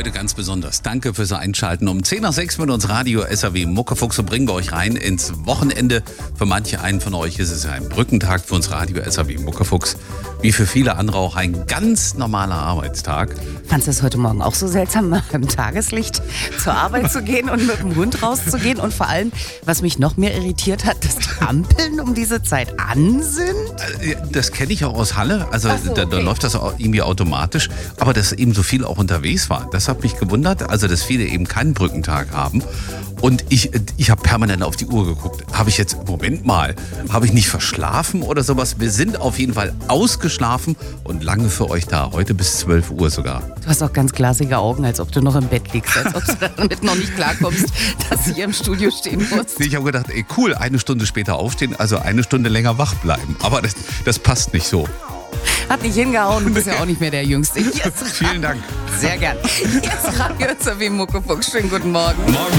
heute ganz besonders. Danke fürs Einschalten. Um 10 nach 6 mit uns Radio SAW Muckefuchs und bringen wir euch rein ins Wochenende. Für manche einen von euch ist es ein Brückentag, für uns Radio SAW Muckefuchs. Wie für viele andere auch ein ganz normaler Arbeitstag. Fandest du es heute Morgen auch so seltsam, mal im Tageslicht zur Arbeit zu gehen und mit dem Hund rauszugehen? Und vor allem, was mich noch mehr irritiert hat, dass die Ampeln um diese Zeit an sind? Das kenne ich auch aus Halle. Also Ach so, da okay. läuft das auch irgendwie automatisch. Aber dass eben so viele auch unterwegs waren, das hat mich gewundert. Also dass viele eben keinen Brückentag haben. Und ich habe permanent auf die Uhr geguckt. Habe ich jetzt, Moment mal, habe ich nicht verschlafen oder sowas? Wir sind auf jeden Fall ausgeschlafen und lange für euch da. Heute bis 12 Uhr sogar. Du hast auch ganz glasige Augen, als ob du noch im Bett liegst, als ob du damit noch nicht klarkommst, dass du hier im Studio stehen musst. Ich habe gedacht, cool, eine Stunde später aufstehen, also eine Stunde länger wach bleiben. Aber das passt nicht so. Hat nicht hingehauen, du bist ja auch nicht mehr der Jüngste. Vielen Dank. Sehr gern. Jetzt Radio SAW Muckefuchs. Schönen guten Morgen. Morgen.